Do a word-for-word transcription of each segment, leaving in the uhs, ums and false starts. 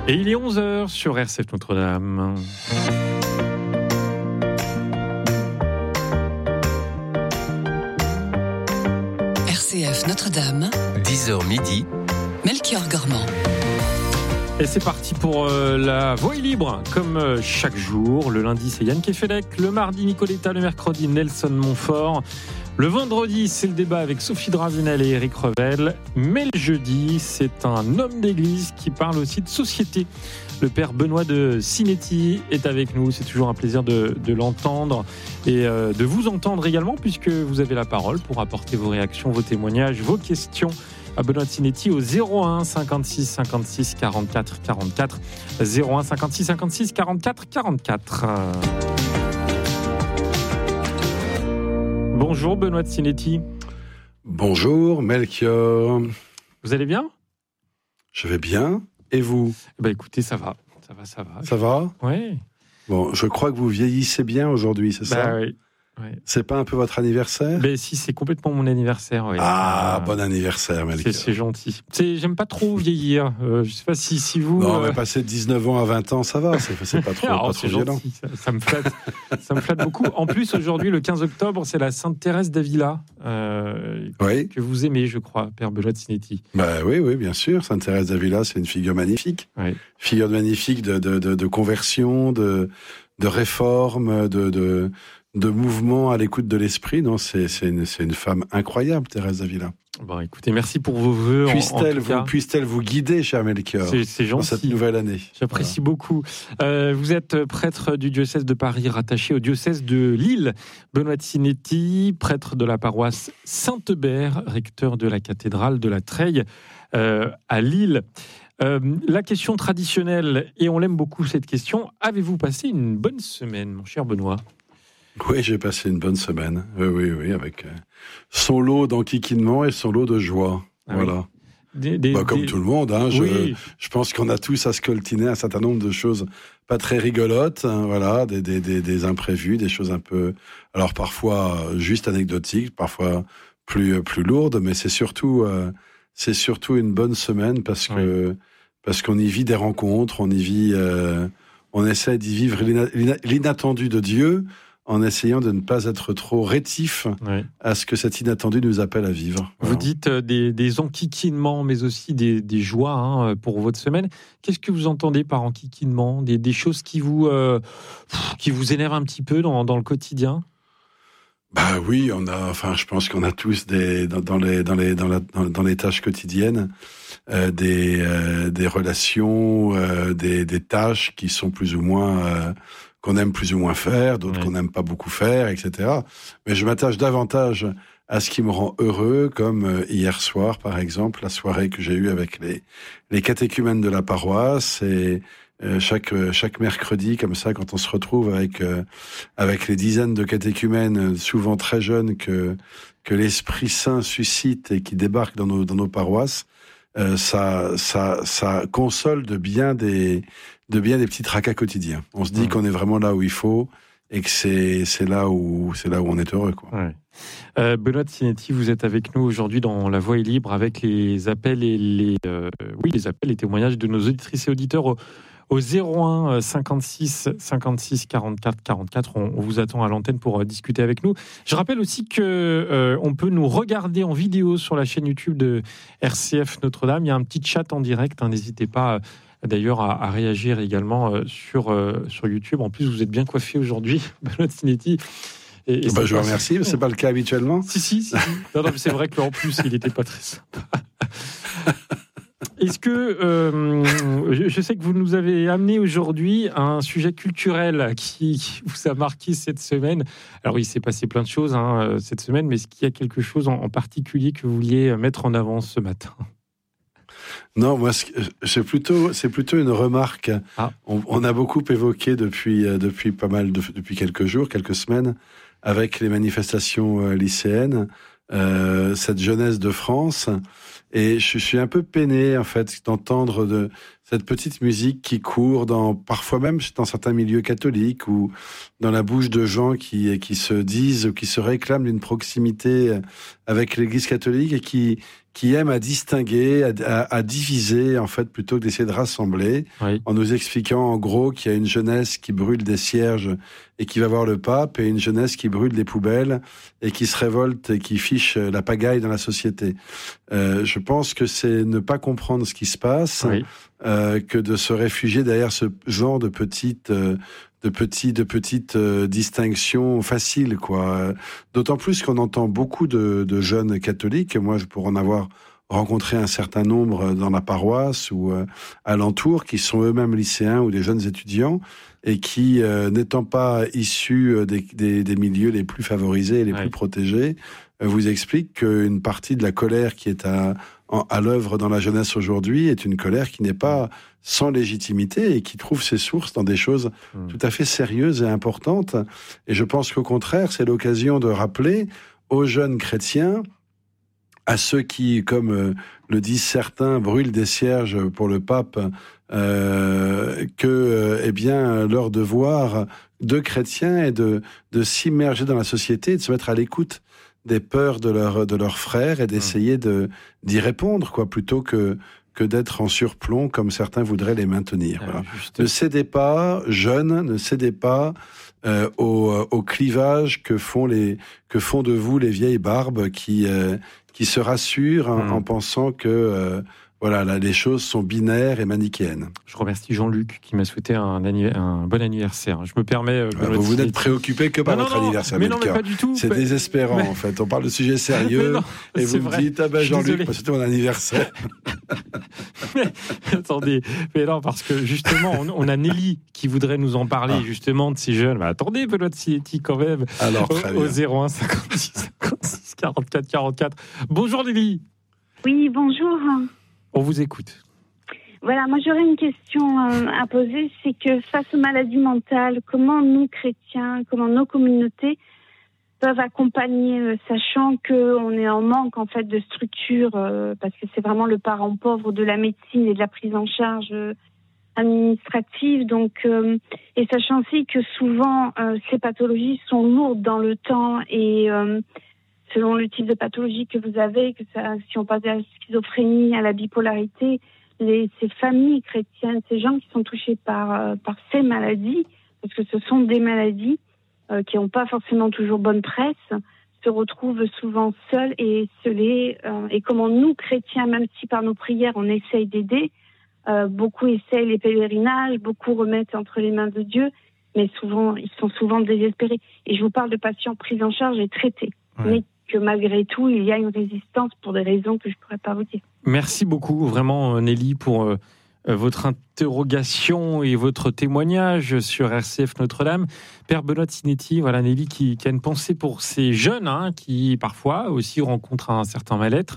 Et il est onze heures sur R C F Notre-Dame. R C F Notre-Dame, dix heures midi, Melchior Gormand. Et c'est parti pour euh, la voie est libre, comme euh, chaque jour. Le lundi, c'est Yann Kefelec. Le mardi, Nicoletta. Le mercredi, Nelson Montfort. Le vendredi, c'est le débat avec Sophie Dravinel et Éric Revel. Mais le jeudi, c'est un homme d'église qui parle aussi de société. Le père Benoît de Sinetti est avec nous. C'est toujours un plaisir de, de l'entendre et euh, de vous entendre également, puisque vous avez la parole pour apporter vos réactions, vos témoignages, vos questions à Benoît de Sinetti au zéro un cinquante-six cinquante-six quarante-quatre quarante-quatre. zéro un cinquante-six cinquante-six quarante-quatre quarante-quatre. Bonjour Benoît de Sinetti. Bonjour Melchior. Vous allez bien ? Je vais bien. Et vous ? Bah écoutez, ça va. Ça va, ça va. Ça va ? Oui. Bon, je crois que vous vieillissez bien aujourd'hui, c'est bah, ça ? Oui. Ouais. C'est pas un peu votre anniversaire ? Ben si, c'est complètement mon anniversaire. Oui. Ah, euh, bon anniversaire, Melchior. C'est, c'est gentil. C'est, j'aime pas trop vieillir. Euh, je sais pas si, si vous. Non, euh... mais passer de dix-neuf ans à vingt ans, ça va. C'est, c'est pas trop, Alors, pas c'est trop violent. Gentil, ça, ça me flatte. Ça me flatte beaucoup. En plus, aujourd'hui, le quinze octobre, c'est la Sainte Thérèse d'Avila euh, oui. que vous aimez, je crois, Père Benoît de Sinetti. Bah oui, oui, bien sûr. Sainte Thérèse d'Avila, c'est une figure magnifique. Oui. Figure magnifique de, de, de, de conversion, de, de réforme, de, de de mouvement à l'écoute de l'esprit. Non, c'est, c'est, une, c'est une femme incroyable, Thérèse d'Avila. Bon, écoutez, merci pour vos vœux. Puisse-t-elle, en, en vous, puisse-t-elle vous guider, cher Melchior, c'est, c'est gentil. dans cette nouvelle année. J'apprécie voilà. beaucoup. Euh, vous êtes prêtre du diocèse de Paris, rattaché au diocèse de Lille. Benoît de Sinetti, prêtre de la paroisse Saint-Eubert, recteur de la cathédrale de la Treille euh, à Lille. Euh, la question traditionnelle, et on l'aime beaucoup cette question, avez-vous passé une bonne semaine, mon cher Benoît ? Oui, j'ai passé une bonne semaine. Oui, oui, oui, avec euh, son lot d'enquiquinement et son lot de joie. Ah voilà. Oui. Des, des, bah, comme des... tout le monde, hein, je, oui. je pense qu'on a tous à scoltiner un certain nombre de choses pas très rigolotes, hein, voilà, des, des, des, des imprévus, des choses un peu, alors parfois juste anecdotiques, parfois plus plus lourdes, mais c'est surtout euh, c'est surtout une bonne semaine parce que oui. parce qu'on y vit des rencontres, on y vit, euh, on essaie d'y vivre l'ina, l'ina, l'inattendu de Dieu, en essayant de ne pas être trop rétif oui. à ce que cet inattendu nous appelle à vivre. Voilà. Vous dites euh, des, des enquiquinements, mais aussi des, des joies hein, pour votre semaine. Qu'est-ce que vous entendez par enquiquinement ? Des, des choses qui vous, euh, qui vous énervent un petit peu dans, dans le quotidien ? Bah oui, on a. Enfin, je pense qu'on a tous des dans, dans les dans les dans, la, dans, dans les tâches quotidiennes euh, des euh, des relations, euh, des des tâches qui sont plus ou moins euh, qu'on aime plus ou moins faire, d'autres oui. qu'on n'aime pas beaucoup faire, et cetera. Mais je m'attache davantage à ce qui me rend heureux, comme hier soir, par exemple, la soirée que j'ai eue avec les, les catéchumènes de la paroisse. Et euh, chaque, chaque mercredi, comme ça, quand on se retrouve avec, euh, avec les dizaines de catéchumènes, souvent très jeunes, que, que l'Esprit Saint suscite et qui débarquent dans nos, dans nos paroisses, euh, ça, ça, ça console de bien des... de bien des petits tracas quotidiens. On se dit mmh. qu'on est vraiment là où il faut et que c'est, c'est, là, où, c'est là où on est heureux. Quoi. Ouais. Euh, Benoît de Sinetti, vous êtes avec nous aujourd'hui dans La Voie est libre avec les appels et les, euh, oui, les appels et témoignages de nos auditrices et auditeurs au, au zéro un cinquante-six cinquante-six quarante-quatre quarante-quatre. On, on vous attend à l'antenne pour euh, discuter avec nous. Je rappelle aussi que euh, on peut nous regarder en vidéo sur la chaîne YouTube de R C F Notre-Dame. Il y a un petit chat en direct, hein, n'hésitez pas... Euh, D'ailleurs, à, à réagir également euh, sur, euh, sur YouTube. En plus, vous êtes bien coiffé aujourd'hui, Benoît de Sinetti. Et, et bah, je vous remercie, mais ce n'est pas le cas habituellement. Si, si, si. Non, non, mais c'est vrai qu'en plus, il n'était pas très sympa. Est-ce que, euh, je, je sais que vous nous avez amené aujourd'hui un sujet culturel qui, qui vous a marqué cette semaine. Alors, il s'est passé plein de choses hein, cette semaine, mais est-ce qu'il y a quelque chose en, en particulier que vous vouliez mettre en avant ce matin ? Non, moi, c'est plutôt, c'est plutôt une remarque. Ah. On, on a beaucoup évoqué depuis, depuis pas mal de, depuis quelques jours, quelques semaines, avec les manifestations lycéennes, euh, cette jeunesse de France. Et je suis un peu peiné, en fait, d'entendre de, cette petite musique qui court dans, parfois même dans certains milieux catholiques ou dans la bouche de gens qui, qui se disent ou qui se réclament d'une proximité avec l'Église catholique et qui, qui aiment à distinguer, à, à, à diviser, en fait, plutôt que d'essayer de rassembler, oui. en nous expliquant en gros qu'il y a une jeunesse qui brûle des cierges et qui va voir le pape, et une jeunesse qui brûle des poubelles et qui se révolte et qui fiche la pagaille dans la société. Euh, je pense que c'est ne pas comprendre ce qui se passe, oui. euh, que de se réfugier derrière ce genre de petites... Euh, de petites de petites euh, distinctions faciles, quoi. D'autant plus qu'on entend beaucoup de, de jeunes catholiques. Moi, je pourrais en avoir rencontré un certain nombre dans la paroisse ou euh, alentour, qui sont eux-mêmes lycéens ou des jeunes étudiants et qui, euh, n'étant pas issus des, des, des milieux les plus favorisés et les ouais. plus protégés, euh, vous expliquent qu'une partie de la colère qui est à, en, à l'œuvre dans la jeunesse aujourd'hui est une colère qui n'est pas sans légitimité et qui trouve ses sources dans des choses mmh. tout à fait sérieuses et importantes. Et je pense qu'au contraire, c'est l'occasion de rappeler aux jeunes chrétiens, à ceux qui, comme euh, le disent certains, brûlent des cierges pour le pape, euh, que, euh, eh bien, leur devoir de chrétiens est de, de s'immerger dans la société et de se mettre à l'écoute des peurs de, leur, de leurs frères et d'essayer mmh. de, d'y répondre, quoi, plutôt que que d'être en surplomb comme certains voudraient les maintenir. Ah, voilà. Ne cédez pas, jeunes, ne cédez pas euh, au, au clivage que font les que font de vous les vieilles barbes qui euh, qui se rassurent hein, mmh. en pensant que euh, voilà, là, les choses sont binaires et manichéennes. Je remercie Jean-Luc qui m'a souhaité un, anniv- un bon anniversaire. Je me permets... Euh, ah, vous vous n'êtes préoccupé que par non, votre non, anniversaire, mais non, mais pas du tout. C'est mais... désespérant, mais... en fait. On parle de sujets sérieux non, et vous me dites « Ah ben Jean-Luc, c'était mon anniversaire. » mais, attendez, mais non, parce que justement, on, on a Nelly qui voudrait nous en parler, ah. justement, de ces jeunes. Mais attendez, Benoît Siletti, quand même. Alors, très au, au zéro un cinquante-six cinquante-six quarante-quatre quarante-quatre. Bonjour Nelly. Oui, bonjour. On vous écoute. Voilà, moi j'aurais une question euh, à poser, c'est que face aux maladies mentales, comment nous chrétiens, comment nos communautés peuvent accompagner, euh, sachant qu'on est en manque en fait de structures, euh, parce que c'est vraiment le parent pauvre de la médecine et de la prise en charge euh, administrative, donc euh, et sachant aussi que souvent euh, ces pathologies sont lourdes dans le temps et euh, selon le type de pathologie que vous avez, que ça, si on passe à la schizophrénie, à la bipolarité, les, ces familles chrétiennes, ces gens qui sont touchés par, euh, par ces maladies, parce que ce sont des maladies euh, qui n'ont pas forcément toujours bonne presse, se retrouvent souvent seuls et esselés. Euh, et comment nous, chrétiens, même si par nos prières on essaye d'aider, euh, beaucoup essayent les pèlerinages, beaucoup remettent entre les mains de Dieu, mais souvent, ils sont souvent désespérés. Et je vous parle de patients pris en charge et traités. Ouais. Mais que malgré tout, il y a une résistance pour des raisons que je ne pourrais pas vous dire. Merci beaucoup, vraiment, Nelly, pour euh, votre interrogation et votre témoignage sur R C F Notre-Dame. Père Benoît Siletti, voilà, Nelly qui, qui a une pensée pour ces jeunes hein, qui, parfois, aussi rencontrent un certain mal-être.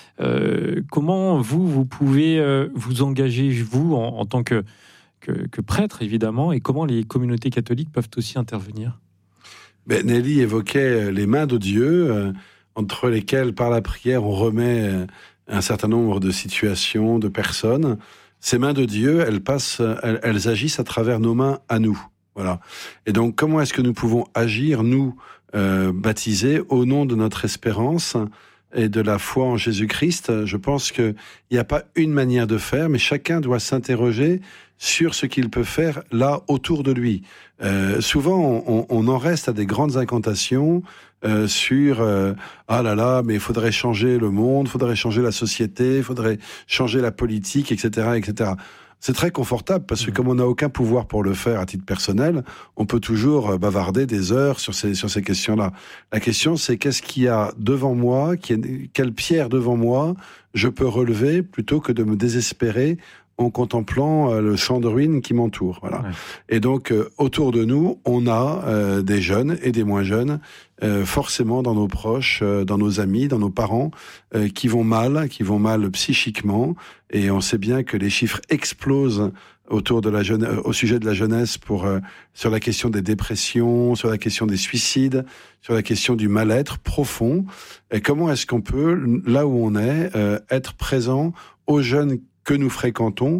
Euh, comment, vous, vous pouvez euh, vous engager, vous, en, en tant que, que, que prêtre, évidemment, et comment les communautés catholiques peuvent aussi intervenir ? Ben, Nelly évoquait les mains de Dieu, euh, entre lesquelles, par la prière, on remet euh, un certain nombre de situations, de personnes. Ces mains de Dieu, elles passent, elles, elles agissent à travers nos mains à nous. Voilà. Et donc, comment est-ce que nous pouvons agir, nous, euh, baptisés, au nom de notre espérance et de la foi en Jésus-Christ ? Je pense qu'il n'y a pas une manière de faire, mais chacun doit s'interroger sur ce qu'il peut faire là autour de lui. Euh, souvent, on, on en reste à des grandes incantations euh, sur euh, ah là là, mais il faudrait changer le monde, il faudrait changer la société, il faudrait changer la politique, et cetera, et cetera. C'est très confortable parce que comme on n'a aucun pouvoir pour le faire à titre personnel, on peut toujours bavarder des heures sur ces sur ces questions-là. La question, c'est qu'est-ce qu'il y a devant moi, quelle pierre devant moi je peux relever plutôt que de me désespérer en contemplant euh, le champ de ruines qui m'entoure. Voilà. Ouais. Et donc, euh, autour de nous, on a euh, des jeunes et des moins jeunes, euh, forcément dans nos proches, euh, dans nos amis, dans nos parents, euh, qui vont mal, qui vont mal psychiquement. Et on sait bien que les chiffres explosent autour de la jeune, euh, au sujet de la jeunesse pour euh, sur la question des dépressions, sur la question des suicides, sur la question du mal-être profond. Et comment est-ce qu'on peut, là où on est, euh, être présent aux jeunes que nous fréquentons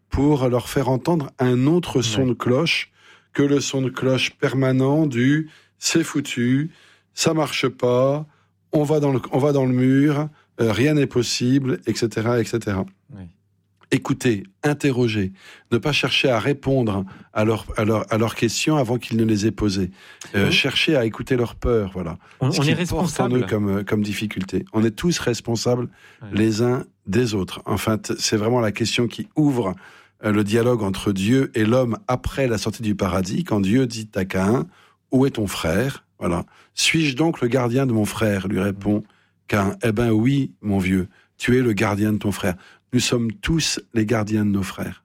pour leur faire entendre un autre son ouais. de cloche que le son de cloche permanent du « c'est foutu, ça marche pas, on va dans le, on va dans le mur, euh, rien n'est possible, et cetera et cetera » Ouais. Écoutez, interrogez, ne pas chercher à répondre à, leur, à, leur, à leurs questions avant qu'ils ne les aient posées. Euh, oui. Cherchez à écouter leurs peurs, voilà. On, Ce on qui est responsable. porte en eux comme, comme difficulté. On est tous responsables ouais. les uns des autres. Enfin, t- c'est vraiment la question qui ouvre euh, le dialogue entre Dieu et l'homme après la sortie du paradis, quand Dieu dit à Caïn, « Où est ton frère ?» Voilà. « Suis-je donc le gardien de mon frère ?» lui répond Caïn. « Eh ben oui, mon vieux, tu es le gardien de ton frère. » Nous sommes tous les gardiens de nos frères.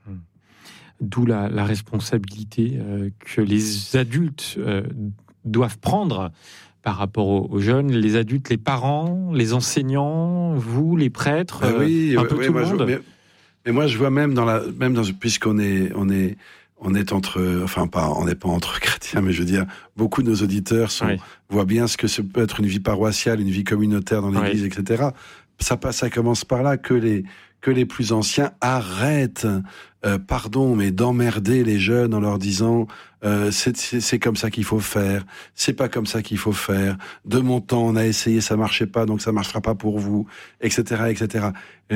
D'où la, la responsabilité euh, que les adultes euh, doivent prendre par rapport aux, aux jeunes, les adultes, les parents, les enseignants, vous, les prêtres, ben oui, euh, un ouais, peu ouais, tout moi, le monde. Je, mais, mais moi, je vois même dans la, même dans, puisqu'on est, on est, on est entre, enfin pas, on n'est pas entre chrétiens, mais je veux dire, beaucoup de nos auditeurs sont, oui. voient bien ce que ce peut être une vie paroissiale, une vie communautaire dans l'Église, oui. et cetera. Ça, ça commence par là, que les, que les plus anciens arrêtent, euh, pardon, mais d'emmerder les jeunes en leur disant euh, c'est, c'est, c'est comme ça qu'il faut faire, c'est pas comme ça qu'il faut faire, de mon temps on a essayé, ça marchait pas, donc ça marchera pas pour vous, et cetera, et cetera.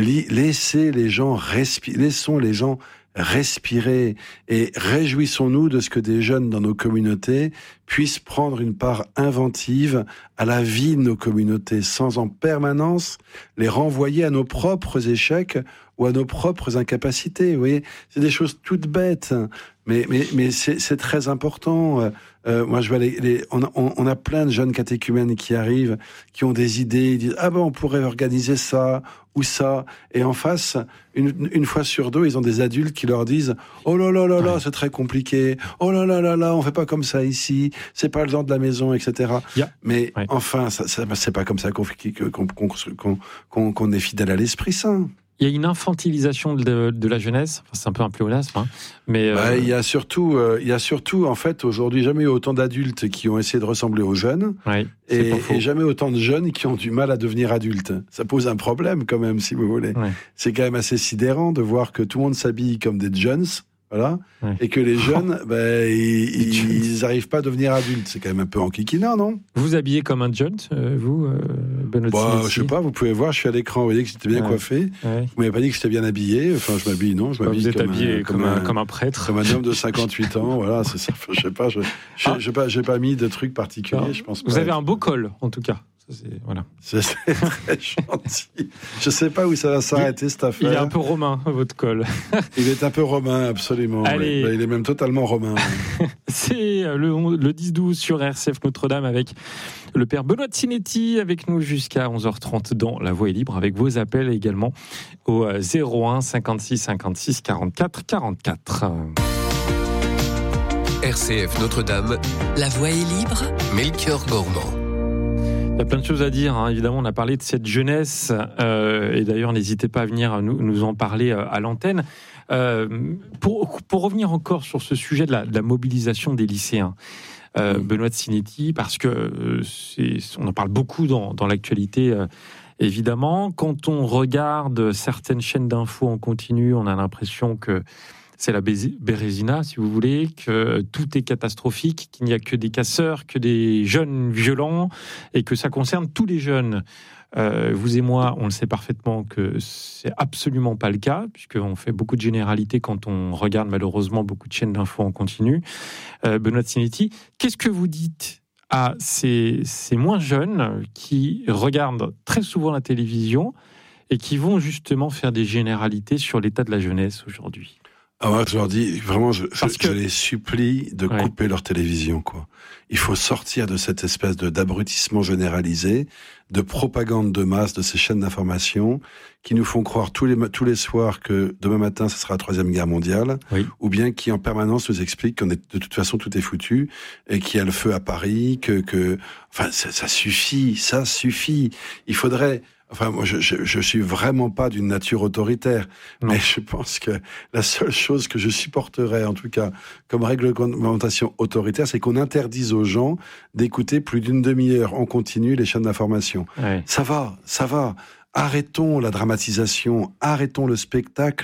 Laissez les gens respirer, laissons les gens respirer et réjouissons-nous de ce que des jeunes dans nos communautés puissent prendre une part inventive à la vie de nos communautés, sans en permanence les renvoyer à nos propres échecs ou à nos propres incapacités. Vous voyez, c'est des choses toutes bêtes, mais mais mais c'est, c'est très important. Euh, moi, je vois les, les on, a, on a plein de jeunes catéchumènes qui arrivent, qui ont des idées, ils disent ah ben on pourrait organiser ça ou ça, et en face, une, une fois sur deux, ils ont des adultes qui leur disent oh là là là là, c'est très compliqué, oh là là là là, on fait pas comme ça ici, c'est pas le temps de la maison, et cetera. Yeah. Mais ouais. enfin, ça, ça, c'est pas comme ça qu'on, qu'on, qu'on, qu'on, qu'on est fidèle à l'Esprit Saint. Il y a une infantilisation de, de la jeunesse, enfin, c'est un peu un pléonasme, hein, mais... Bah, euh... il y a surtout, euh, il y a surtout, en fait, aujourd'hui, jamais eu autant d'adultes qui ont essayé de ressembler aux jeunes, ouais, et, et jamais autant de jeunes qui ont du mal à devenir adultes. Ça pose un problème, quand même, si vous voulez. Ouais. C'est quand même assez sidérant de voir que tout le monde s'habille comme des jeunes, voilà, ouais. et que les jeunes, oh. bah, ils n'arrivent pas à devenir adultes. C'est quand même un peu enquiquinant, non ? Vous habillez comme un jeune, euh, vous, euh, Benoît bah, je sais pas, vous pouvez voir, je suis à l'écran, vous voyez que j'étais bien ouais. coiffé. Ouais. Vous m'avez pas dit que j'étais bien habillé. Enfin, je m'habille, non, je m'habille vous êtes comme, habillé un, comme, comme, un, un, comme un prêtre. Comme un homme de cinquante-huit ans, voilà, c'est ça. Je sais pas, je ah. j'ai pas, j'ai pas mis de trucs particuliers, ah. je pense pas. Vous avez un beau col, en tout cas. C'est, voilà. c'est très gentil. Je sais pas où ça va s'arrêter, cette affaire. Il est un peu romain, votre col. Il est un peu romain, absolument. Allez. Ouais. Il est même totalement romain. C'est le, le dix douze sur R C F Notre-Dame avec le père Benoît Sinetti, avec nous jusqu'à onze heures trente dans La Voix est libre, avec vos appels également au zéro un cinquante-six cinquante-six quarante-quatre quarante-quatre. R C F Notre-Dame. La Voix est libre. Melchior Gormand. Il y a plein de choses à dire, hein. Évidemment, on a parlé de cette jeunesse, euh, et d'ailleurs, n'hésitez pas à venir nous, nous en parler euh, à l'antenne. Euh, pour, pour revenir encore sur ce sujet de la, de la mobilisation des lycéens, euh, mmh. Benoît Sinetti, parce que euh, c'est, on en parle beaucoup dans, dans l'actualité, euh, évidemment. Quand on regarde certaines chaînes d'infos en continu, on a l'impression que c'est la Bérésina, si vous voulez, que tout est catastrophique, qu'il n'y a que des casseurs, que des jeunes violents, et que ça concerne tous les jeunes. Euh, vous et moi, on le sait parfaitement que c'est absolument pas le cas, puisqu'on fait beaucoup de généralités quand on regarde malheureusement beaucoup de chaînes d'infos en continu. Euh, Benoît Sinetti, qu'est-ce que vous dites à ces, ces moins jeunes qui regardent très souvent la télévision et qui vont justement faire des généralités sur l'état de la jeunesse aujourd'hui ? Ah ouais, je leur dis, vraiment, je, je, que... je les supplie de ouais. couper leur télévision, quoi. Il faut sortir de cette espèce de, d'abrutissement généralisé, de propagande de masse de ces chaînes d'information qui nous font croire tous les, tous les soirs que demain matin, ce sera la Troisième Guerre mondiale, oui. ou bien qui en permanence nous expliquent qu'on est, de toute façon, tout est foutu, et qu'il y a le feu à Paris, que, que, enfin, ça, ça suffit, ça suffit. Il faudrait, Enfin, moi, je, je, je suis vraiment pas d'une nature autoritaire, non. mais je pense que la seule chose que je supporterais, en tout cas, comme réglementation autoritaire, c'est qu'on interdise aux gens d'écouter plus d'une demi-heure en continu les chaînes d'information. Ouais. Ça va, ça va. Arrêtons la dramatisation, arrêtons le spectacle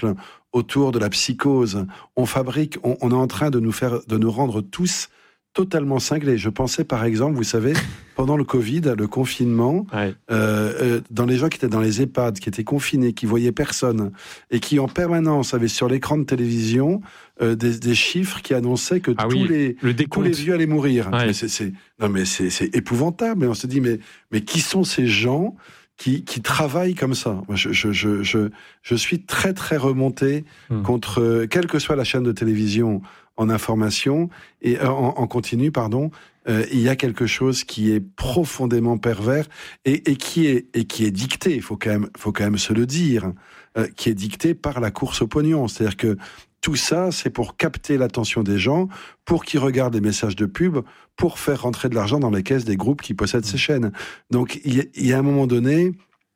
autour de la psychose. On fabrique, on, on est en train de nous faire, de nous rendre tous totalement cinglés. Je pensais par exemple, vous savez, pendant le Covid, le confinement, ouais. euh, euh, dans les gens qui étaient dans les EHPAD, qui étaient confinés, qui voyaient personne, et qui en permanence avaient sur l'écran de télévision euh, des, des chiffres qui annonçaient que ah tous, oui, les, le tous les vieux allaient mourir. Ouais. Mais c'est, c'est, non mais c'est, c'est épouvantable. Et on se dit, mais, mais qui sont ces gens qui, qui travaillent comme ça? Moi, je, je, je, je, je suis très très remonté hum. contre, quelle que soit la chaîne de télévision, en information et euh, en, en continu, pardon, euh, il y a quelque chose qui est profondément pervers et, et qui est et qui est dicté. Il faut quand même, faut quand même se le dire, euh, qui est dicté par la course au pognon. C'est-à-dire que tout ça, c'est pour capter l'attention des gens, pour qu'ils regardent les messages de pub, pour faire rentrer de l'argent dans les caisses des groupes qui possèdent ces chaînes. Donc, il y, y a un moment donné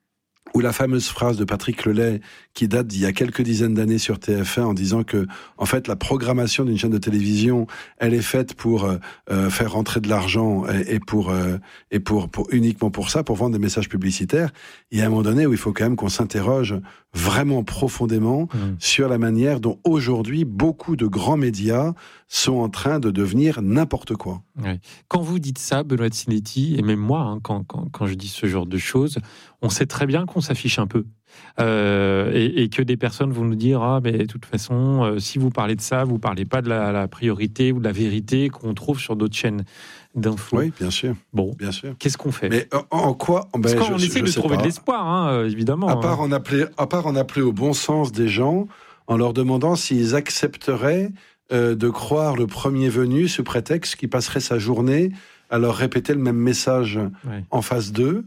où la fameuse phrase de Patrick Lelay, qui date d'il y a quelques dizaines d'années sur T F un, en disant que, en fait, la programmation d'une chaîne de télévision, elle est faite pour euh, faire rentrer de l'argent et, et pour euh, et pour, pour uniquement pour ça, pour vendre des messages publicitaires. Il y a un moment donné où il faut quand même qu'on s'interroge vraiment profondément mmh. sur la manière dont aujourd'hui beaucoup de grands médias sont en train de devenir n'importe quoi. Ouais. Quand vous dites ça, Benoît Sinetti, et même moi, hein, quand, quand, quand je dis ce genre de choses, on sait très bien qu'on s'affiche un peu. Euh, et, et que des personnes vont nous dire ah mais de toute façon euh, si vous parlez de ça vous parlez pas de la, la priorité ou de la vérité qu'on trouve sur d'autres chaînes d'infos. Oui, bien sûr. Bon, bien sûr. Qu'est-ce qu'on fait? Mais en, en quoi ben, Parce qu'on je, essaie je de trouver pas. de l'espoir, hein, évidemment. À part en appeler, à part en appeler au bon sens des gens, en leur demandant s'ils accepteraient euh, de croire le premier venu sous prétexte qu'il passerait sa journée à leur répéter le même message ouais. en face d'eux.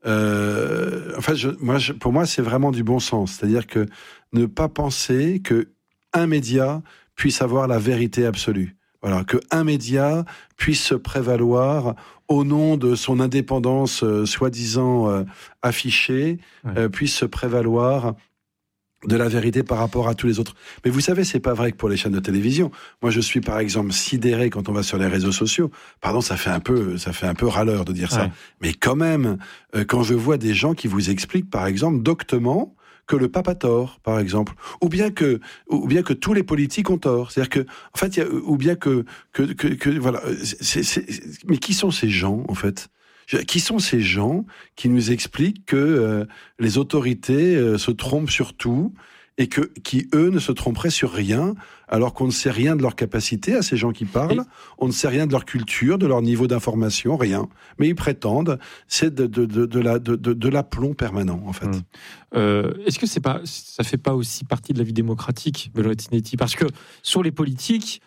Euh, en fait, je, moi, je, pour moi, c'est vraiment du bon sens. C'est-à-dire que ne pas penser que un média puisse avoir la vérité absolue. Voilà, que un média puisse se prévaloir au nom de son indépendance euh, soi-disant euh, affichée, ouais. euh, puisse se prévaloir de la vérité par rapport à tous les autres. Mais vous savez, c'est pas vrai que pour les chaînes de télévision. Moi, je suis par exemple sidéré quand on va sur les réseaux sociaux. Pardon, ça fait un peu, ça fait un peu râleur de dire ouais. ça. Mais quand même, euh, quand je vois des gens qui vous expliquent, par exemple, doctement, que le pape a tort, par exemple, ou bien que, ou bien que tous les politiques ont tort. C'est-à-dire que, en fait, il y a, ou bien que, que, que, que voilà. C'est, c'est, mais qui sont ces gens, en fait? Qui sont ces gens qui nous expliquent que euh, les autorités euh, se trompent sur tout et que, qui, eux, ne se tromperaient sur rien, alors qu'on ne sait rien de leur capacité à ces gens qui parlent, et... on ne sait rien de leur culture, de leur niveau d'information, rien. Mais ils prétendent, c'est de, de, de, de, la, de, de, de l'aplomb permanent, en fait. Mmh. Euh, est-ce que c'est pas, ça fait pas aussi partie de la vie démocratique, Benoît Sinetti? Parce que sur les politiques,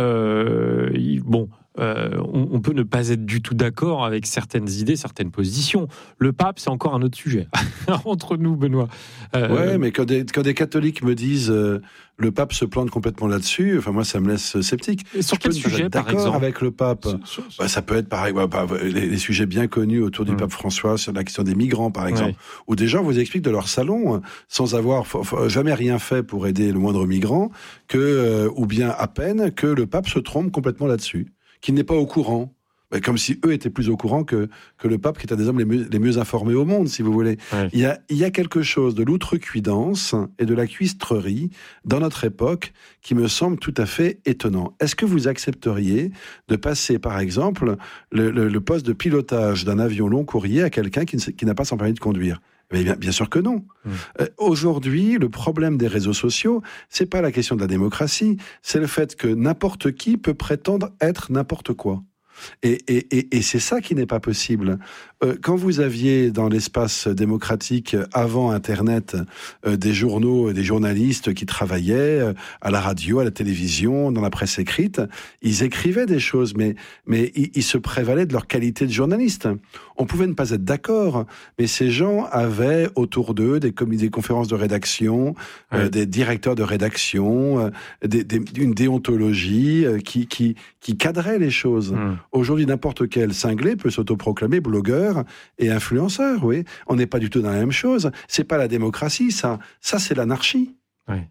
euh, bon... Euh, on, on peut ne pas être du tout d'accord avec certaines idées, certaines positions. Le pape, c'est encore un autre sujet. Entre nous, Benoît. Euh... Ouais, mais quand des, quand des catholiques me disent euh, le pape se plante complètement là-dessus, enfin moi ça me laisse sceptique. Et sur quel sujet, par exemple? D'accord avec le pape. Sur, sur, sur... Bah, ça peut être pareil, bah, bah, les, les sujets bien connus autour du mmh. pape François sur la question des migrants, par exemple, ouais. où des gens vous expliquent de leur salon, sans avoir f- f- jamais rien fait pour aider le moindre migrant, que euh, ou bien à peine que le pape se trompe complètement là-dessus. Qui n'est pas au courant, comme si eux étaient plus au courant que, que le pape, qui est un des hommes les mieux, les mieux informés au monde, si vous voulez. Ouais. Il y a, il y a quelque chose de l'outrecuidance et de la cuistrerie dans notre époque qui me semble tout à fait étonnant. Est-ce que vous accepteriez de passer, par exemple, le, le, le poste de pilotage d'un avion long courrier à quelqu'un qui, ne, qui n'a pas son permis de conduire ? Mais bien, bien sûr que non. Mmh. Euh, aujourd'hui, le problème des réseaux sociaux, c'est pas la question de la démocratie, c'est le fait que n'importe qui peut prétendre être n'importe quoi. Et, et, et, et c'est ça qui n'est pas possible. Euh, quand vous aviez dans l'espace démocratique avant Internet euh, des journaux, des journalistes qui travaillaient euh, à la radio, à la télévision, dans la presse écrite, ils écrivaient des choses, mais mais ils, ils se prévalaient de leur qualité de journaliste. On pouvait ne pas être d'accord, mais ces gens avaient autour d'eux des, com- des conférences de rédaction, ouais. euh, des directeurs de rédaction, euh, des, des, une déontologie euh, qui qui qui cadrait les choses. Mmh. Aujourd'hui, n'importe quel cinglé peut s'autoproclamer blogueur et influenceur, oui. On n'est pas du tout dans la même chose. C'est pas la démocratie, ça. Ça, c'est l'anarchie. Ouais.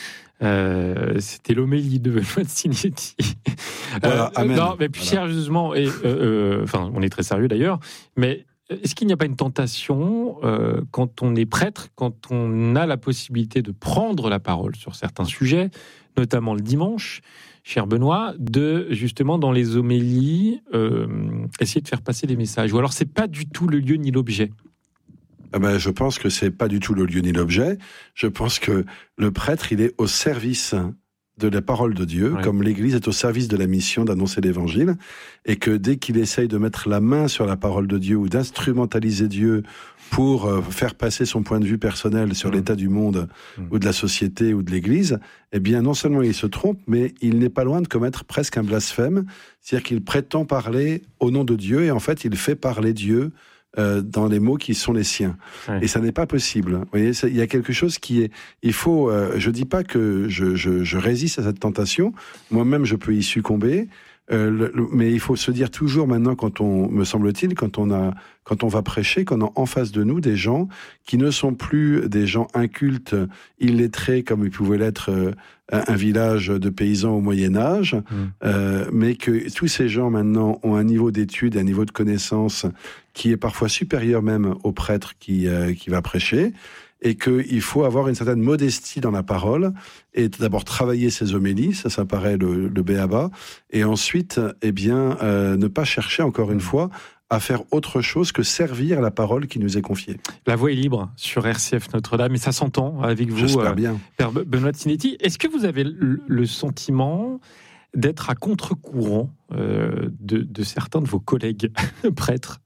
Euh, c'était l'homélie de Benoît Sinetti. Voilà, euh, amen. Non, mais plus voilà. sérieusement, et, euh, euh, enfin, on est très sérieux d'ailleurs, mais est-ce qu'il n'y a pas une tentation, euh, quand on est prêtre, quand on a la possibilité de prendre la parole sur certains sujets, notamment le dimanche, cher Benoît, de justement dans les homélies euh, essayer de faire passer des messages? Ou alors c'est pas du tout le lieu ni l'objet? Ah ben, je pense que c'est pas du tout le lieu ni l'objet. Je pense que le prêtre, il est au service de la parole de Dieu, oui. Comme l'Église est au service de la mission d'annoncer l'Évangile, et que dès qu'il essaye de mettre la main sur la parole de Dieu ou d'instrumentaliser Dieu pour euh, faire passer son point de vue personnel sur mmh. l'état du monde mmh. ou de la société ou de l'Église, eh bien non seulement il se trompe, mais il n'est pas loin de commettre presque un blasphème, c'est-à-dire qu'il prétend parler au nom de Dieu et en fait il fait parler Dieu Euh, dans les mots qui sont les siens. Ouais. Et ça n'est pas possible. Vous voyez, il y a quelque chose qui est... Il faut... Euh, je dis pas que je, je, je résiste à cette tentation. Moi-même, je peux y succomber. Euh, le, le, mais il faut se dire toujours maintenant, quand on, me semble-t-il, quand on a, quand on va prêcher, qu'on a en face de nous des gens qui ne sont plus des gens incultes, illettrés, comme ils pouvaient l'être euh, un village de paysans au Moyen-Âge, mmh. euh, mais que tous ces gens maintenant ont un niveau d'études, un niveau de connaissance qui est parfois supérieur même au prêtre qui, euh, qui va prêcher, et qu'il faut avoir une certaine modestie dans la parole, et d'abord travailler ses homélies, ça, ça paraît le, le b.a.-ba, et ensuite, eh bien, euh, ne pas chercher, encore une fois, à faire autre chose que servir la parole qui nous est confiée. La voix est libre sur R C F Notre-Dame, et ça s'entend avec vous, J'espère bien. Euh, Père Benoît Tinetti. Est-ce que vous avez le, le sentiment d'être à contre-courant euh, de, de certains de vos collègues prêtres,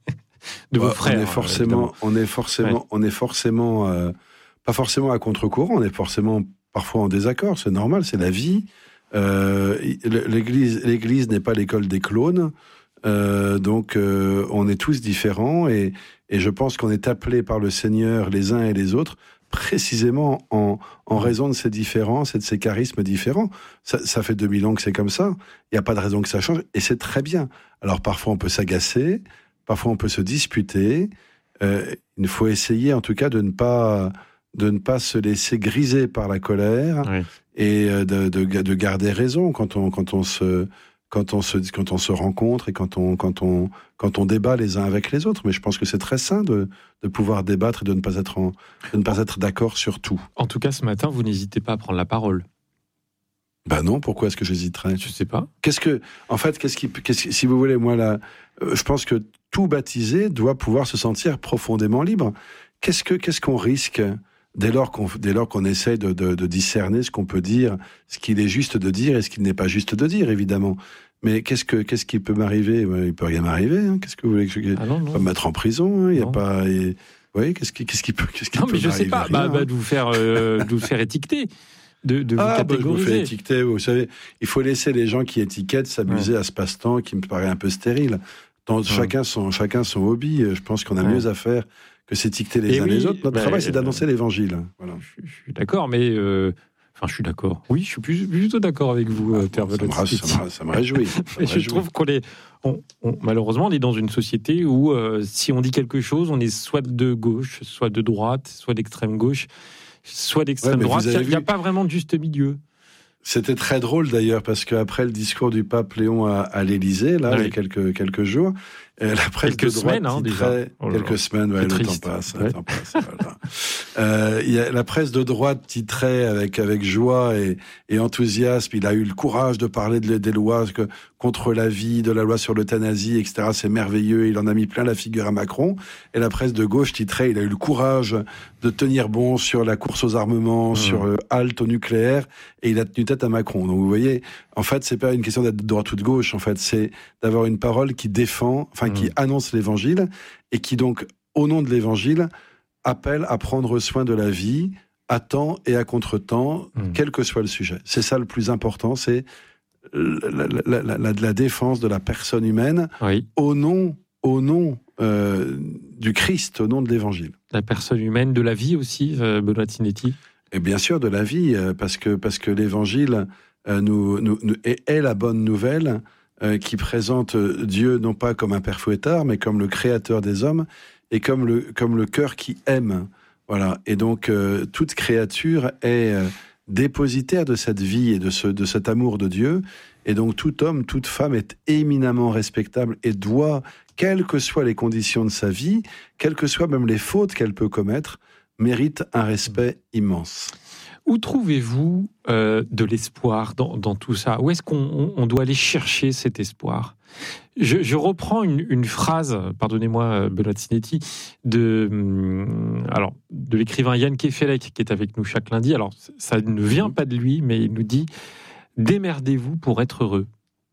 de vos bah, frères? On est forcément, on est forcément, ouais. on est forcément, euh, pas forcément à contre-courant. On est forcément parfois en désaccord. C'est normal, c'est la vie. Euh, l'église, l'église n'est pas l'école des clones. Euh, donc, euh, on est tous différents, et, et je pense qu'on est appelés par le Seigneur les uns et les autres, précisément en, en raison de ces différences et de ces charismes différents. Ça, ça fait deux mille ans que c'est comme ça. Il n'y a pas de raison que ça change, et c'est très bien. Alors, parfois, on peut s'agacer, parfois, on peut se disputer. Euh, il faut essayer, en tout cas, de ne pas, de ne pas se laisser griser par la colère, oui. et de, de, de garder raison quand on, quand on se... Quand on se quand on se rencontre et quand on quand on quand on débat les uns avec les autres. Mais je pense que c'est très sain de de pouvoir débattre et de ne pas être en, de ne pas être d'accord sur tout. En tout cas, ce matin, vous n'hésitez pas à prendre la parole. Ben non, pourquoi est-ce que j'hésiterais ? Je sais pas. Qu'est-ce que en fait qu'est-ce qui qu'est-ce, si vous voulez, moi là, euh, je pense que tout baptisé doit pouvoir se sentir profondément libre. Qu'est-ce que qu'est-ce qu'on risque ? Dès lors qu'on, dès lors qu'on essaye de, de, de discerner ce qu'on peut dire, ce qu'il est juste de dire et ce qu'il n'est pas juste de dire, évidemment. Mais qu'est-ce que, qu'est-ce qui peut m'arriver ? Il peut rien m'arriver. Hein. Qu'est-ce que vous voulez que je... ah non, non. Pas me mettre en prison. Hein. Il y a pas. Et... Oui, qu'est-ce qui, qu'est-ce qui peut, qu'est-ce qui non, peut mais je m'arriver ? sais pas. Bah, bah, de vous faire, euh, de vous faire étiqueter, de, de vous ah, catégoriser. Bah, je vous fais étiqueter. Vous savez, il faut laisser les gens qui étiquettent s'amuser ouais. à ce passe-temps qui me paraît un peu stérile. Dans, ouais. Chacun son, chacun son hobby. Je pense qu'on a ouais. mieux à faire que s'étiqueter les et uns oui, les autres. Notre bah, travail, c'est d'annoncer euh, l'évangile. Voilà. Je, je suis d'accord, mais... Euh, enfin, je suis d'accord. Oui, je suis plus, plutôt d'accord avec vous, ah, Père Benoît. Ça, ça, ça me réjouit. Ça me je réjouit. trouve qu'on est... On, on, malheureusement, on est dans une société où, euh, si on dit quelque chose, on est soit de gauche, soit de droite, soit d'extrême gauche, soit d'extrême ouais, droite. Il n'y a, a pas vraiment de juste milieu. C'était très drôle, d'ailleurs, parce qu'après le discours du pape Léon à, à l'Élysée, là, oui. il y a quelques, quelques jours, Euh, la presse quelques de droite semaines, hein, titrait, déjà. Oh quelques semaines, ouais, le triste. temps passe, ouais. le temps passe. Voilà. euh, il y a, la presse de droite titrait avec avec joie et, et enthousiasme. Il a eu le courage de parler de, des lois que, contre la vie, de la loi sur l'euthanasie, et cetera. C'est merveilleux. Il en a mis plein la figure à Macron. Et la presse de gauche titrait. Il a eu le courage de tenir bon sur la course aux armements, mmh. sur euh, halte au nucléaire, et il a tenu tête à Macron. Donc vous voyez, en fait, c'est pas une question d'être de droite ou de gauche. En fait, c'est d'avoir une parole qui défend, enfin qui annonce l'évangile et qui donc, au nom de l'évangile, appelle à prendre soin de la vie à temps et à contre-temps, mmh. quel que soit le sujet. C'est ça le plus important, c'est la, la, la, la, la défense de la personne humaine oui. au nom, au nom euh, du Christ, au nom de l'évangile. La personne humaine, de la vie aussi, euh, Benoît Tinetti ? Et bien sûr, de la vie, euh, parce que, parce que l'évangile euh, nous, nous, nous, est, est la bonne nouvelle Euh, qui présente Dieu non pas comme un père fouettard, mais comme le créateur des hommes et comme le, comme le cœur qui aime. Voilà. Et donc, euh, toute créature est euh, dépositaire de cette vie et de, ce, de cet amour de Dieu. Et donc tout homme, toute femme est éminemment respectable et doit, quelles que soient les conditions de sa vie, quelles que soient même les fautes qu'elle peut commettre, mérite un respect immense. Où trouvez-vous euh, de l'espoir dans, dans tout ça ? Où est-ce qu'on on doit aller chercher cet espoir ? je, je reprends une, une phrase, pardonnez-moi Benoît Sinetti, de, alors, de l'écrivain Yann Kefelec, qui est avec nous chaque lundi. Alors, ça ne vient pas de lui, mais il nous dit « Démerdez-vous pour être heureux ».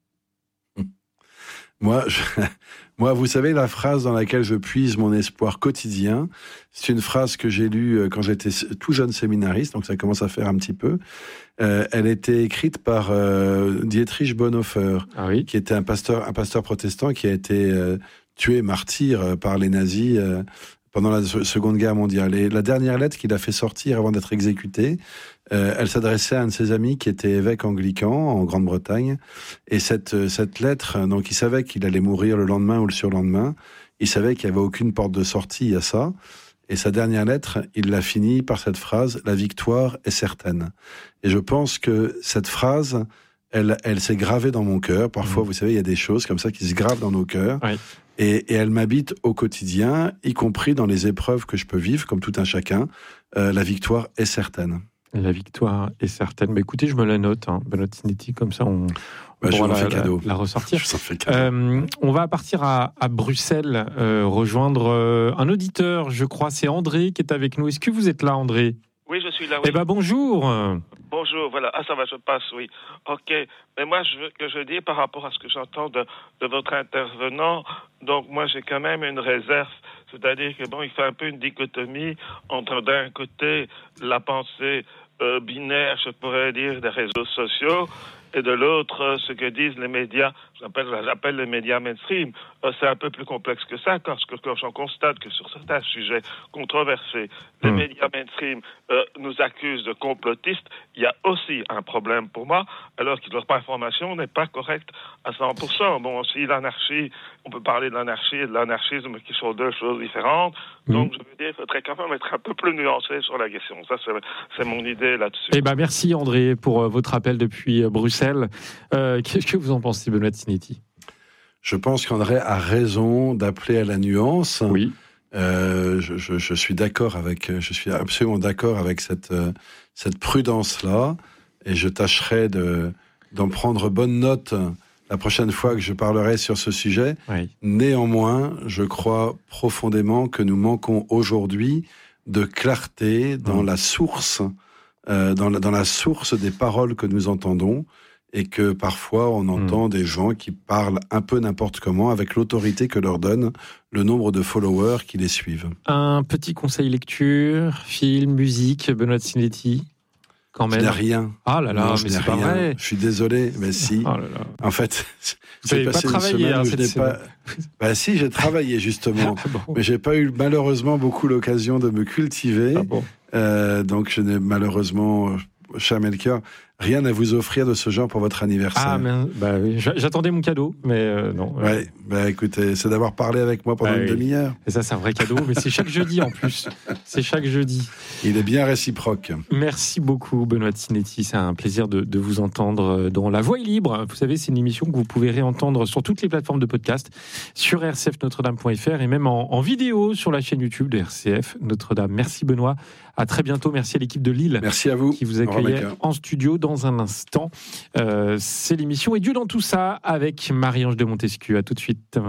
Moi, je, moi, vous savez, la phrase dans laquelle je puise mon espoir quotidien, c'est une phrase que j'ai lue quand j'étais tout jeune séminariste, donc ça commence à faire un petit peu. Euh, elle était écrite par euh, Dietrich Bonhoeffer, ah oui. qui était un pasteur, un pasteur protestant qui a été euh, tué, martyr par les nazis euh, pendant la Seconde Guerre mondiale. Et la dernière lettre qu'il a fait sortir avant d'être exécuté, euh, elle s'adressait à un de ses amis qui était évêque anglican en Grande-Bretagne. Et cette, cette lettre, donc il savait qu'il allait mourir le lendemain ou le surlendemain. Il savait qu'il n'y avait aucune porte de sortie à ça. Et sa dernière lettre, il l'a finie par cette phrase « La victoire est certaine ». Et je pense que cette phrase, elle, elle s'est gravée dans mon cœur. Parfois, mmh. vous savez, il y a des choses comme ça qui se gravent dans nos cœurs. Oui. Et, et elle m'habite au quotidien, y compris dans les épreuves que je peux vivre, comme tout un chacun. Euh, la victoire est certaine. La victoire est certaine. Bah, écoutez, je me la note, hein. Benoît Sinetti, comme ça on, bah, on pourra la, la, la ressortir. Je fais cadeau. Euh, on va partir à, à Bruxelles, euh, rejoindre euh, un auditeur, je crois, c'est André qui est avec nous. Est-ce que vous êtes là, André ? Oui, je suis là, oui. Eh bien, bonjour. Bonjour, voilà. Ah, ça va, je passe, oui. OK. Mais moi, je veux que je dise par rapport à ce que j'entends de, de votre intervenant, donc moi, j'ai quand même une réserve. C'est-à-dire que, bon, il fait un peu une dichotomie entre, d'un côté, la pensée euh, binaire, je pourrais dire, des réseaux sociaux, et de l'autre, ce que disent les médias, j'appelle, j'appelle les médias mainstream. Euh, c'est un peu plus complexe que ça, parce que quand j'en constate que sur certains sujets controversés, les mmh. médias mainstream euh, nous accusent de complotistes, il y a aussi un problème pour moi, alors que leur information n'est pas correcte à cent pour cent. Bon, si l'anarchie, on peut parler de l'anarchie et de l'anarchisme qui sont deux choses différentes, mmh. donc je veux dire, il faudrait quand même être un peu plus nuancé sur la question. Ça, c'est, c'est mon idée là-dessus. Eh ben, merci André pour euh, votre appel depuis euh, Bruxelles. Euh, qu'est-ce que vous en pensez, Benoît Sinetti ? Je pense qu'André a raison d'appeler à la nuance. Oui. Euh, je, je, je suis d'accord avec, je suis absolument d'accord avec cette euh, cette prudence-là, et je tâcherai de d'en prendre bonne note la prochaine fois que je parlerai sur ce sujet. Oui. Néanmoins, je crois profondément que nous manquons aujourd'hui de clarté dans mmh. la source, euh, dans la, dans la source des paroles que nous entendons. Et que parfois on entend mmh. des gens qui parlent un peu n'importe comment avec l'autorité que leur donne le nombre de followers qui les suivent. Un petit conseil lecture, film, musique, Benoît Sinetti, quand même. Je n'ai rien. Ah là là, non, mais je c'est pas rien. vrai. Je suis désolé, mais si. Oh là là. En fait, vous n'avez pas travaillé hein, cette semaine. Pas... Bah si, j'ai travaillé justement, ah bon. mais j'ai pas eu malheureusement beaucoup l'occasion de me cultiver. Ah bon. euh, donc je n'ai malheureusement, cher Melchior, rien à vous offrir de ce genre pour votre anniversaire. Ah, mais, bah oui, j'attendais mon cadeau, mais euh, non. Ouais, euh... bah écoutez, c'est d'avoir parlé avec moi pendant bah, une oui. demi-heure. Et ça, c'est un vrai cadeau, mais c'est chaque jeudi en plus. C'est chaque jeudi. Il est bien réciproque. Merci beaucoup, Benoît Sinetti. C'est un plaisir de, de vous entendre dans La Voix est libre. Vous savez, c'est une émission que vous pouvez réentendre sur toutes les plateformes de podcast, sur r c f notre dame point f r et même en, en vidéo sur la chaîne YouTube de R C F Notre-Dame. Merci, Benoît. À très bientôt. Merci à l'équipe de Lille. Merci à vous. Qui vous accueillait en studio dans un instant. Euh, c'est l'émission Et Dieu dans tout ça avec Marie-Ange de Montesquieu. À tout de suite.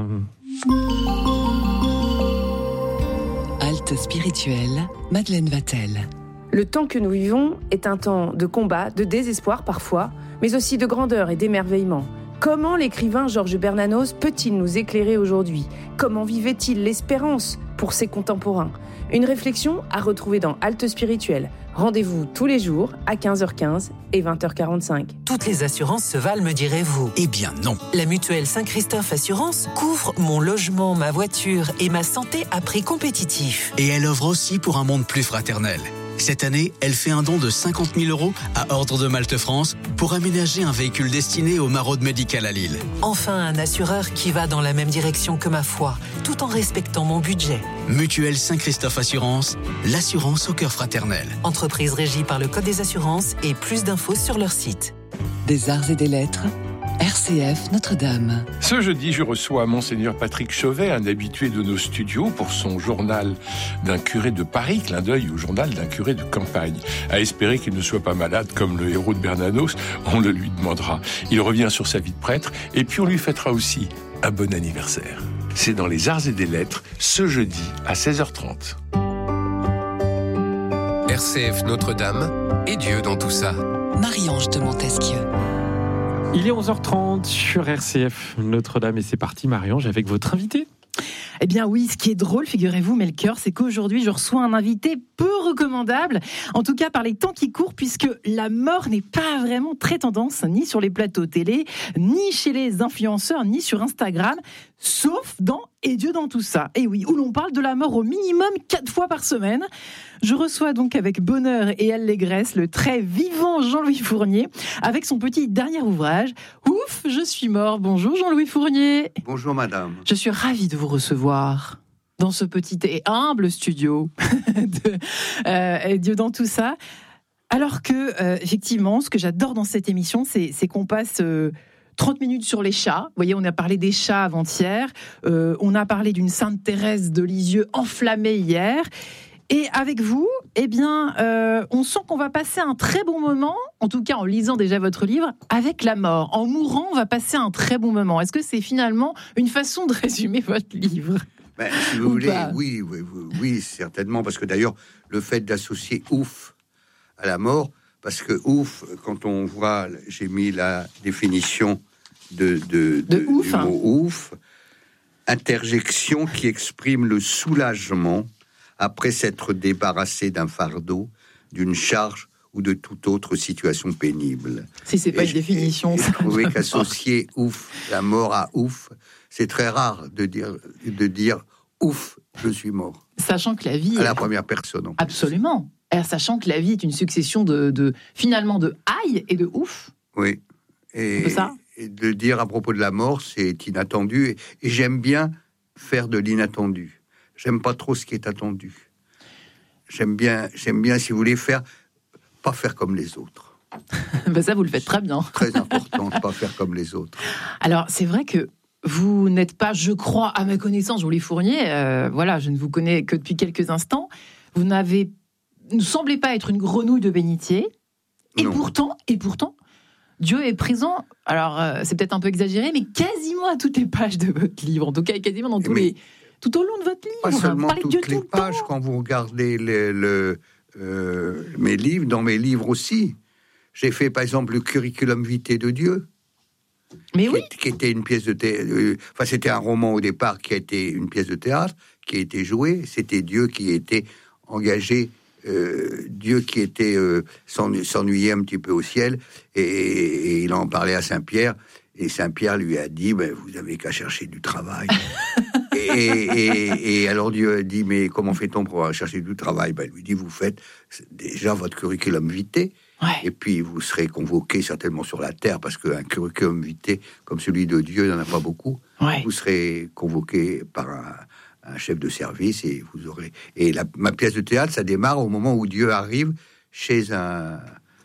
Halte spirituelle, Madeleine Vatel. Le temps que nous vivons est un temps de combat, de désespoir parfois, mais aussi de grandeur et d'émerveillement. Comment l'écrivain Georges Bernanos peut-il nous éclairer aujourd'hui ? Comment vivait-il l'espérance pour ses contemporains ? Une réflexion à retrouver dans Halte spirituelle. Rendez-vous tous les jours à quinze heures quinze et vingt heures quarante-cinq. Toutes les assurances se valent, me direz-vous. Eh bien non. La mutuelle Saint-Christophe Assurance couvre mon logement, ma voiture et ma santé à prix compétitif. Et elle œuvre aussi pour un monde plus fraternel. Cette année, elle fait un don de cinquante mille euros à Ordre de Malte France pour aménager un véhicule destiné au Maraude Médical à Lille. Enfin, un assureur qui va dans la même direction que ma foi, tout en respectant mon budget. Mutuelle Saint-Christophe Assurance, l'assurance au cœur fraternel. Entreprise régie par le Code des assurances et plus d'infos sur leur site. Des arts et des lettres, R C F Notre-Dame. Ce jeudi, je reçois Monseigneur Patrick Chauvet, un habitué de nos studios, pour son journal d'un curé de Paris, clin d'œil au journal d'un curé de campagne. À espérer qu'il ne soit pas malade comme le héros de Bernanos, on le lui demandera. Il revient sur sa vie de prêtre et puis on lui fêtera aussi un bon anniversaire. C'est dans les arts et des lettres, ce jeudi à seize heures trente. R C F Notre-Dame et Dieu dans tout ça. Marie-Ange de Montesquieu. Il est onze heures trente sur R C F Notre-Dame et c'est parti, Marie-Ange, avec votre invité. Eh bien oui, ce qui est drôle, figurez-vous, Melchior, c'est qu'aujourd'hui, je reçois un invité peu recommandable, en tout cas par les temps qui courent, puisque la mort n'est pas vraiment très tendance, ni sur les plateaux télé, ni chez les influenceurs, ni sur Instagram, sauf dans Et Dieu dans tout ça. Et oui, où l'on parle de la mort au minimum quatre fois par semaine. Je reçois donc avec bonheur et allégresse le très vivant Jean-Louis Fournier, avec son petit dernier ouvrage, Ouf, je suis mort. Bonjour Jean-Louis Fournier. Bonjour madame. Je suis ravie de vous recevoir dans ce petit et humble studio de euh, Et Dieu dans tout ça. Alors que, euh, effectivement, ce que j'adore dans cette émission, c'est, c'est qu'on passe... Euh, trente minutes sur les chats. Vous voyez, on a parlé des chats avant-hier. Euh, on a parlé d'une Sainte Thérèse de Lisieux enflammée hier. Et avec vous, eh bien, euh, on sent qu'on va passer un très bon moment, en tout cas en lisant déjà votre livre, avec la mort. En mourant, on va passer un très bon moment. Est-ce que c'est finalement une façon de résumer votre livre ? Ben, si vous voulez, oui, oui, oui, oui, certainement. Parce que d'ailleurs, le fait d'associer ouf à la mort, parce que ouf, quand on voit, j'ai mis la définition de, de, de, de ouf, du mot ouf, interjection qui exprime le soulagement après s'être débarrassé d'un fardeau, d'une charge ou de toute autre situation pénible. Si c'est pas et une définition, ça. Je trouvais qu'associer ouf, la mort à ouf, c'est très rare de dire, de dire ouf, je suis mort. Sachant que la vie... À la première personne. En Absolument. Et sachant que la vie est une succession de, de finalement de aïe et de ouf. Oui. Et, ça et de dire à propos de la mort, c'est inattendu. Et, et j'aime bien faire de l'inattendu. J'aime pas trop ce qui est attendu. J'aime bien, j'aime bien, si vous voulez, faire, pas faire comme les autres. Ben ça, vous le faites très bien. Très important, pas faire comme les autres. Alors, c'est vrai que vous n'êtes pas, je crois, à ma connaissance, Jean-Louis Fournier, euh, voilà, je ne vous connais que depuis quelques instants. Vous n'avez, ne semblez pas être une grenouille de bénitier. Et non. pourtant, et pourtant, Dieu est présent. Alors, euh, c'est peut-être un peu exagéré, mais quasiment à toutes les pages de votre livre. En tout cas, quasiment dans tous mais, les, tout au long de votre livre. Pas seulement toutes Dieu les tout pages. Quand vous regardez le, le, euh, mes livres, dans mes livres aussi, j'ai fait par exemple le curriculum vitae de Dieu. Mais qui, oui. Qui était une pièce de théâtre. Euh, enfin, c'était un roman au départ qui a été une pièce de théâtre qui a été jouée. C'était Dieu qui était engagé. Euh, Dieu qui était euh, s'ennuyait un petit peu au ciel et, et il en parlait à Saint-Pierre et Saint-Pierre lui a dit ben, vous avez qu'à chercher du travail. et, et, et alors Dieu a dit mais comment fait-on pour chercher du travail? Ben, il lui dit vous faites déjà votre curriculum vitae. Ouais. Et puis vous serez convoqué certainement sur la terre parce qu'un curriculum vitae comme celui de Dieu il n'y en a pas beaucoup. Ouais. Vous serez convoqué par un un chef de service et vous aurez et la, ma pièce de théâtre ça démarre au moment où Dieu arrive chez un,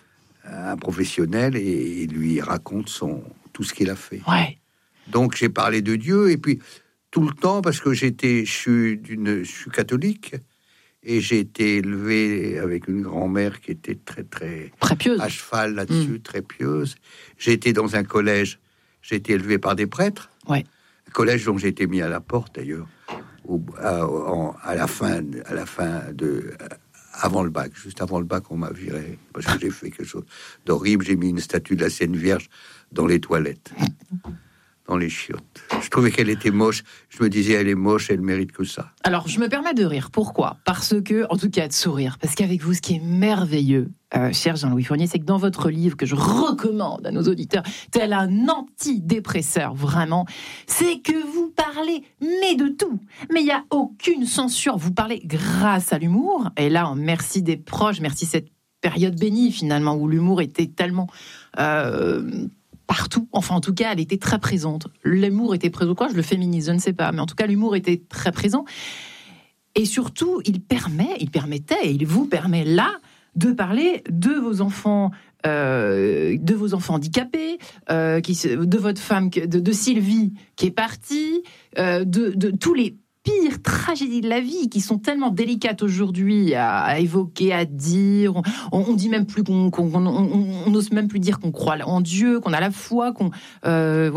un professionnel et il lui raconte son tout ce qu'il a fait. Ouais. Donc j'ai parlé de Dieu et puis tout le temps parce que j'étais je suis d'une je suis catholique et j'ai été élevé avec une grand-mère qui était très très, très pieuse. À cheval là-dessus, mmh. très pieuse. J'ai été dans un collège, j'ai été élevé par des prêtres. Ouais. Un collège dont j'ai été mis à la porte d'ailleurs. Au, à, en, à la fin, à la fin de, avant le bac, juste avant le bac, on m'a viré parce que j'ai fait quelque chose d'horrible. J'ai mis une statue de la Sainte Vierge dans les toilettes. dans les chiottes. Je trouvais qu'elle était moche. Je me disais, elle est moche, elle mérite que ça. Alors, je me permets de rire. Pourquoi ? Parce que, en tout cas, de sourire. Parce qu'avec vous, ce qui est merveilleux, euh, cher Jean-Louis Fournier, c'est que dans votre livre, que je recommande à nos auditeurs, tel un antidépresseur, vraiment, c'est que vous parlez, mais de tout. Mais il n'y a aucune censure. Vous parlez grâce à l'humour. Et là, merci des proches, merci cette période bénie, finalement, où l'humour était tellement... Euh, partout, enfin en tout cas elle était très présente, l'humour était présent, quoi je le féminise, je ne sais pas, mais en tout cas l'humour était très présent, et surtout il permet, il permettait, et il vous permet là de parler de vos enfants, euh, de vos enfants handicapés, euh, qui, de votre femme, de, de Sylvie qui est partie, euh, de, de tous les pires tragédies de la vie qui sont tellement délicates aujourd'hui à, à évoquer, à dire. On, on dit même plus qu'on, qu'on on, on, on n'ose même plus dire qu'on croit en Dieu, qu'on a la foi, qu'on euh,